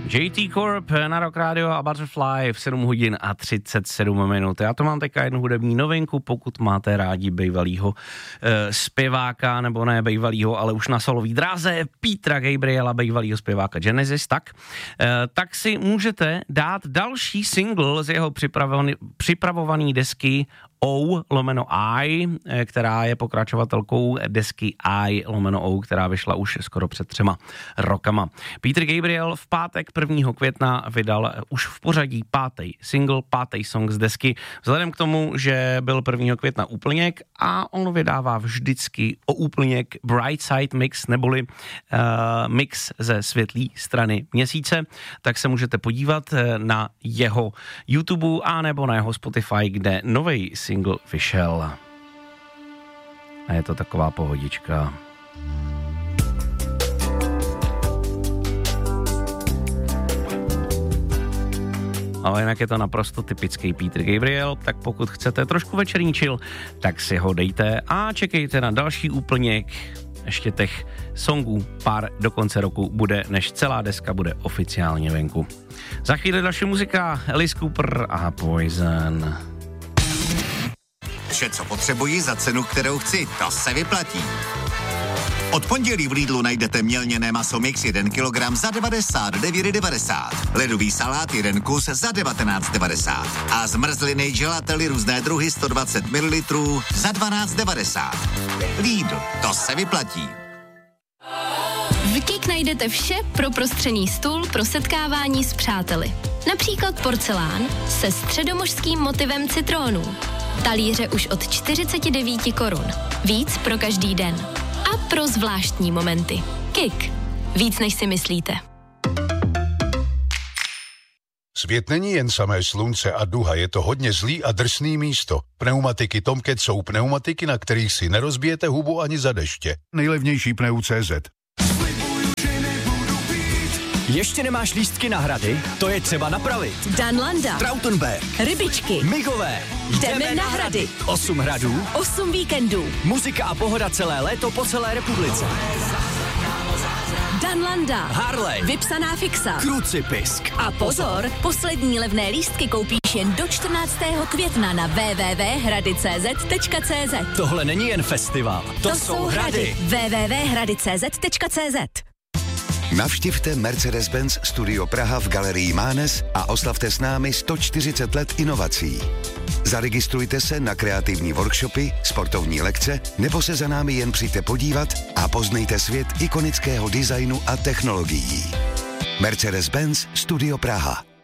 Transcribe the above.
JT Corp na Rock Radio a Butterfly v 7 hodin a 37 minut. Já to mám teďka jednu hudební novinku, pokud máte rádi bejvalýho zpěváka, nebo ne bejvalýho, ale už na solový dráze Petra Gabriela, bejvalýho zpěváka Genesis, tak si můžete dát další single z jeho připravované desky O/I, která je pokračovatelkou desky I/O, která vyšla už skoro před 3 rokama. Peter Gabriel v pátek 1. května vydal už v pořadí 5. single, 5. song z desky. Vzhledem k tomu, že byl 1. května úplněk a on vydává vždycky o úplněk Bright Side Mix, neboli mix ze světlé strany měsíce, tak se můžete podívat na jeho YouTube a nebo na jeho Spotify, kde novej single vyšel. A je to taková pohodička. Ale jinak je to naprosto typický Peter Gabriel, tak pokud chcete trošku večerní chill, tak si ho dejte a čekejte na další úplněk. Ještě těch songů pár do konce roku bude, než celá deska bude oficiálně venku. Za chvíli další muzika, Alice Cooper a Poison. Vše, co potřebuji za cenu, kterou chci, to se vyplatí. Od pondělí v Lidlu najdete mělněné maso mix 1 kg za 99,90. Ledový salát 1 kus za 19,90. A zmrzliny gelately různé druhy 120 ml za 12,90. Lidl, to se vyplatí. V KIK najdete vše pro prostřený stůl pro setkávání s přáteli. Například porcelán se středomořským motivem citrónů. Talíře už od 49 korun. Víc pro každý den. A pro zvláštní momenty. KIK. Víc, než si myslíte. Svět není jen samé slunce a duha, je to hodně zlý a drsný místo. Pneumatiky Tomcat jsou pneumatiky, na kterých si nerozbijete hubu ani za deště. Nejlevnější pneu.cz. Ještě nemáš lístky na Hrady? To je třeba napravit. Danlanda, Trautenberg, Rybičky, Migové. jdeme na Hrady. 8 hradů, 8 víkendů. muzika a pohoda celé léto po celé republice. Danlanda, Harley, vypsaná fixa. Krucipisk. A pozor, poslední levné lístky koupíš jen do 14. května na www.hrady.cz. Tohle není jen festival, to jsou Hrady. www.hrady.cz. Navštivte Mercedes-Benz Studio Praha v Galerii Mánes a oslavte s námi 140 let inovací. Zaregistrujte se na kreativní workshopy, sportovní lekce nebo se za námi jen přijďte podívat a poznejte svět ikonického designu a technologií. Mercedes-Benz Studio Praha.